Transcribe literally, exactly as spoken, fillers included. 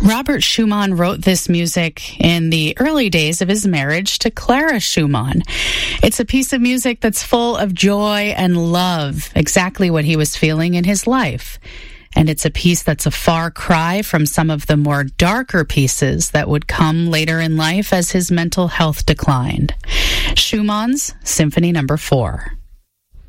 Robert Schumann wrote this music in the early days of his marriage to Clara Schumann. It's a piece of music that's full of joy and love, exactly what he was feeling in his life. And it's a piece that's a far cry from some of the more darker pieces that would come later in life as his mental health declined. Schumann's Symphony Number Four.